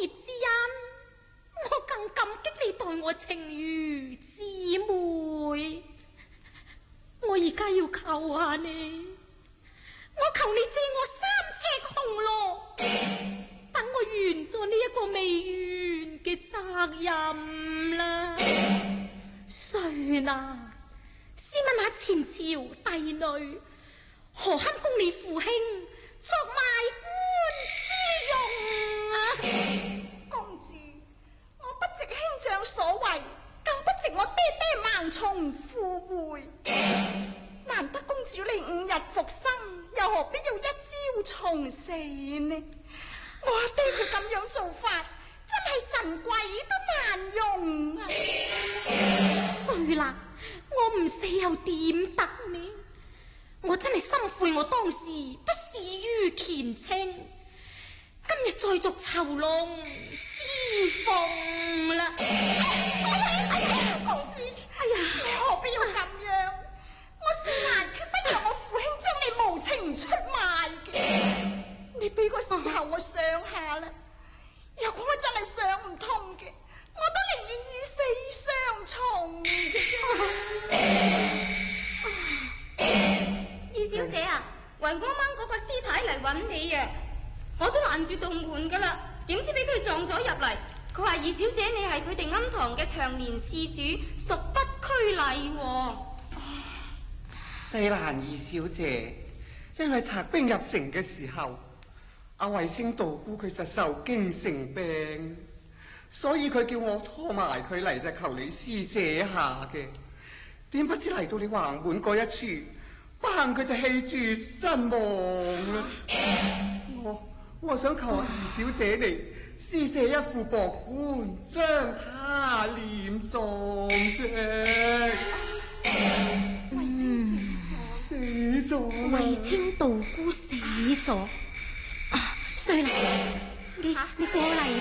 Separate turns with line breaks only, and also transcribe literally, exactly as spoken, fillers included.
結之恩，我更感激你待我情如姊妹。我而家要求下你，我求你借我三尺紅羅，等我完咗呢一個未完嘅責任啦。誰呐？試問下前朝帝女，何堪供你父兄作賣官之用啊？
公主，我不值兄長所為，更不值我爹爹萬重附會。難得公主你五日復生，又何必要一朝重死呢？我阿爹佢咁樣做法，真係神鬼都難容啊！
衰啦，我唔死又點得呢？我真係心悔，我當時不事於虔清。今日再續囚籠之鳳啦！
公主，哎呀，你何必要咁樣？我是難決不讓我父兄將你無情出賣嘅。你俾個時候我想下啦。如果我真係想唔通嘅，我都寧願與死相從嘅。
二小姐啊，維安掹嗰個師太嚟揾你啊！我都攔住道門噶啦，點知俾佢撞咗入嚟。佢話二小姐你係佢哋庵堂嘅長年事主，屬不拘禮喎。
細蘭二小姐，因為賊兵入城嘅時候，阿衛青道姑佢實受驚成病，所以佢叫我拖埋佢嚟就求你施捨下嘅。點不知嚟到你橫門嗰一處，砰佢就氣絕身亡啦。我我想求二小姐嚟施捨一副薄棺，將他殮葬啫。
衛青死咗，
死咗，
衛青道姑死咗。啊，衰啦，你你過嚟